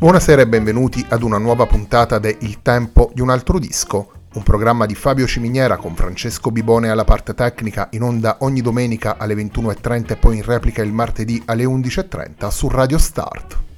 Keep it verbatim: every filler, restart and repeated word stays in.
Buonasera e benvenuti ad una nuova puntata de Il tempo di un altro disco, un programma di Fabio Ciminiera con Francesco Bibone alla parte tecnica, in onda ogni domenica alle ventuno e trenta e poi in replica il martedì alle undici e trenta su Radio Start.